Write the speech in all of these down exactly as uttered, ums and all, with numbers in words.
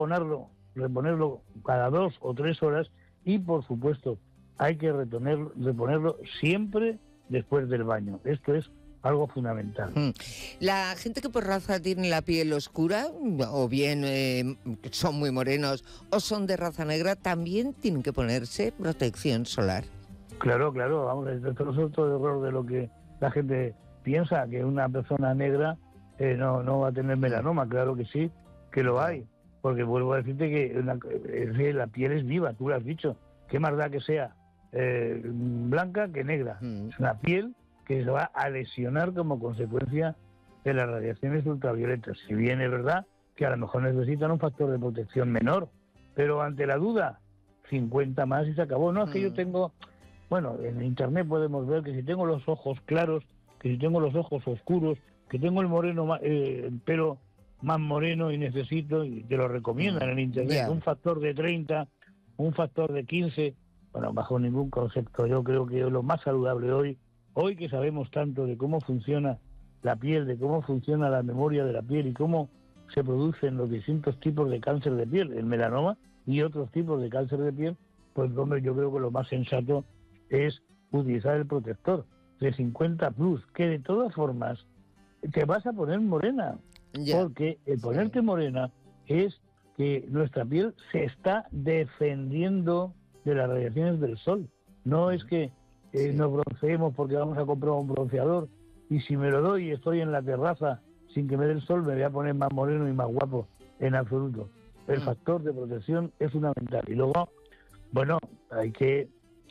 reponerlo, reponerlo cada dos o tres horas y, por supuesto, hay que retener, reponerlo siempre después del baño. Esto es algo fundamental. La gente que por raza tiene la piel oscura, o bien eh, son muy morenos, o son de raza negra, también tienen que ponerse protección solar. Claro, claro, vamos, esto es otro error de lo que la gente piensa, que una persona negra eh, no, no va a tener melanoma. Claro que sí, que lo hay, porque vuelvo a decirte que una, eh, la piel es viva, tú lo has dicho, qué más da que sea eh, blanca que negra, mm. es una piel que se va a lesionar como consecuencia de las radiaciones ultravioletas. Si bien es verdad que a lo mejor necesitan un factor de protección menor, pero ante la duda, cincuenta más y se acabó. No, es que yo tengo, bueno, en internet podemos ver que si tengo los ojos claros, que si tengo los ojos oscuros, que tengo el moreno, eh, el pelo más moreno y necesito, y te lo recomiendan en internet, yeah. un factor de treinta, un factor de quince, bueno, bajo ningún concepto. Yo creo que lo más saludable hoy, hoy que sabemos tanto de cómo funciona la piel, de cómo funciona la memoria de la piel y cómo se producen los distintos tipos de cáncer de piel, el melanoma y otros tipos de cáncer de piel, pues hombre, yo creo que lo más sensato es utilizar el protector de cincuenta plus, que de todas formas te vas a poner morena, yeah. porque el ponerte sí. morena es que nuestra piel se está defendiendo de las radiaciones del sol. No es que eh, sí. nos bronceemos porque vamos a comprar un bronceador y si me lo doy y estoy en la terraza sin que me dé el sol me voy a poner más moreno y más guapo, en absoluto. El mm. factor de protección es fundamental. Y luego, bueno, hay que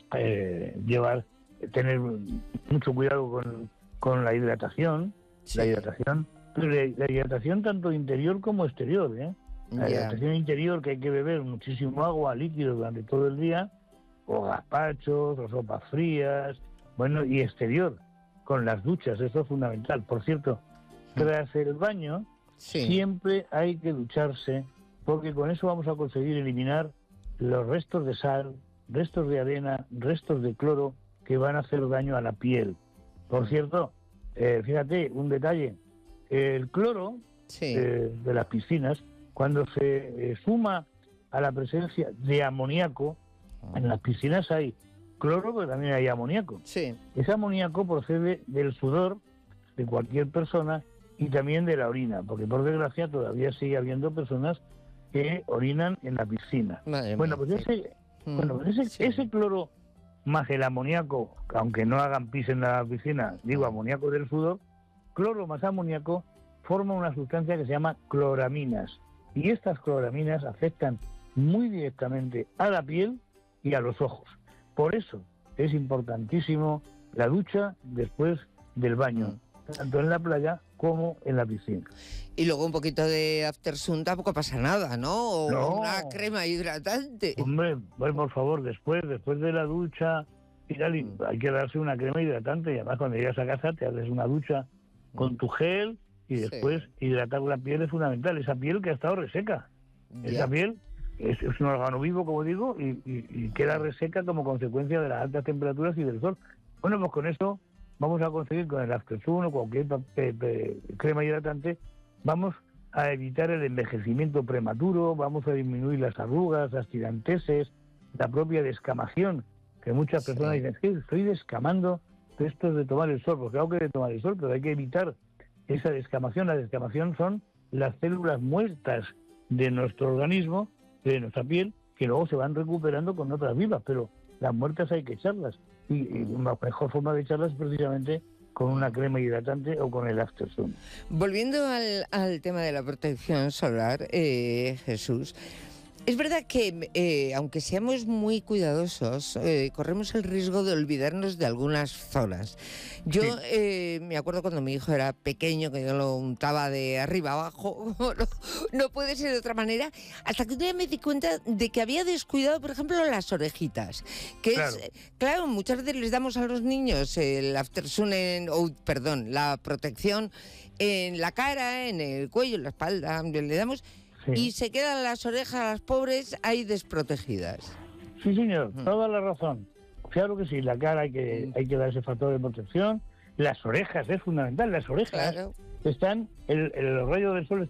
eh, llevar, tener mucho cuidado con, con la hidratación, sí. la hidratación, pero la hidratación tanto interior como exterior, ¿eh? La yeah. hidratación interior, que hay que beber muchísimo agua, líquido durante todo el día, o gazpachos, o sopas frías, bueno, y exterior, con las duchas, eso es fundamental. Por cierto, tras el baño, sí. siempre hay que ducharse, porque con eso vamos a conseguir eliminar los restos de sal, restos de arena, restos de cloro que van a hacer daño a la piel. Por cierto, eh, fíjate, un detalle, el cloro sí. eh, de las piscinas, cuando se eh, suma a la presencia de amoníaco, en las piscinas hay cloro, pero también hay amoníaco. Sí. Ese amoníaco procede del sudor de cualquier persona y también de la orina, porque por desgracia todavía sigue habiendo personas que orinan en la piscina. Madre bueno, pues ese, mm, bueno, pues ese, sí. ese cloro más el amoníaco, aunque no hagan pis en la piscina, digo amoníaco del sudor, cloro más amoníaco forma una sustancia que se llama cloraminas. Y estas cloraminas afectan muy directamente a la piel y a los ojos. Por eso es importantísimo la ducha después del baño, tanto en la playa como en la piscina. Y luego un poquito de aftersun tampoco pasa nada, ¿no? O no. una crema hidratante. Hombre, bueno, por favor, después, después de la ducha y tal, y hay que darse una crema hidratante y además cuando llegas a casa te haces una ducha con tu gel y después sí. hidratar la piel es fundamental. Esa piel que ha estado reseca. Ya. Esa piel es, es un órgano vivo, como digo, y, y, y queda reseca como consecuencia de las altas temperaturas y del sol. Bueno, pues con eso vamos a conseguir, con el aftersun o cualquier pe, pe, crema hidratante, vamos a evitar el envejecimiento prematuro, vamos a disminuir las arrugas, las tiranteses, la propia descamación, que muchas personas sí. dicen, es que estoy descamando de esto de tomar el sol. Pues claro que de tomar el sol, pero hay que evitar esa descamación. La descamación son las células muertas de nuestro organismo, de nuestra piel, que luego se van recuperando con otras vivas, pero las muertas hay que echarlas. Y, y la mejor forma de echarlas es precisamente con una crema hidratante o con el aftersun. Volviendo al, al tema de la protección solar, eh, Jesús, es verdad que eh, aunque seamos muy cuidadosos, eh, corremos el riesgo de olvidarnos de algunas zonas. Yo sí. eh, me acuerdo cuando mi hijo era pequeño, que yo lo untaba de arriba abajo, no, no puede ser de otra manera, hasta que un día me di cuenta de que había descuidado, por ejemplo, las orejitas. Que claro. es, claro, muchas veces les damos a los niños el aftersun, en, oh, perdón, la protección en la cara, en el cuello, en la espalda, le damos... Sí. Y se quedan las orejas, las pobres, ahí desprotegidas. Sí, señor, mm. toda la razón. Claro que sí, la cara hay que, mm. hay que dar ese factor de protección. Las orejas es fundamental, las orejas claro. están, el, el, los rayos del sol están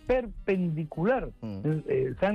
perpendicular. Mm. Eh, están